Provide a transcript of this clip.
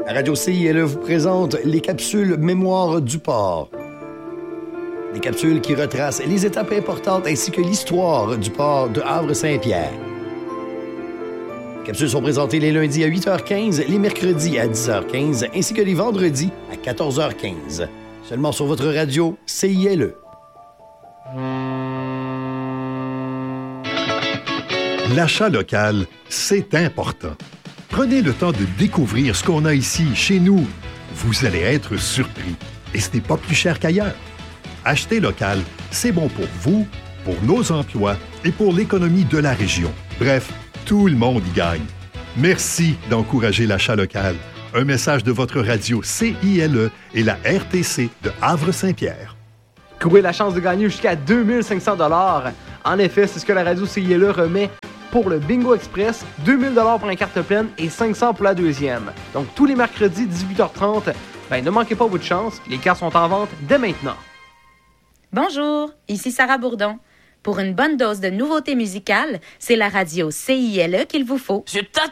La radio CILE vous présente les capsules Mémoire du port. Des capsules qui retracent les étapes importantes ainsi que l'histoire du port de Havre-Saint-Pierre. Les capsules sont présentées les lundis à 8h15, les mercredis à 10h15 ainsi que les vendredis à 14h15. Seulement sur votre radio CILE. L'achat local, c'est important. Prenez le temps de découvrir ce qu'on a ici, chez nous. Vous allez être surpris. Et ce n'est pas plus cher qu'ailleurs. Acheter local, c'est bon pour vous, pour nos emplois et pour l'économie de la région. Bref, tout le monde y gagne. Merci d'encourager l'achat local. Un message de votre radio CILE et la RTC de Havre-Saint-Pierre. Courez la chance de gagner jusqu'à 2500 $. En effet, c'est ce que la radio CILE remet pour le Bingo Express, 2000 $ pour la carte pleine et 500 pour la deuxième. Donc tous les mercredis 18h30, ne manquez pas votre chance, les cartes sont en vente dès maintenant. Bonjour, ici Sarah Bourdon. Pour une bonne dose de nouveautés musicales, c'est la radio CILE qu'il vous faut. Je t'attends!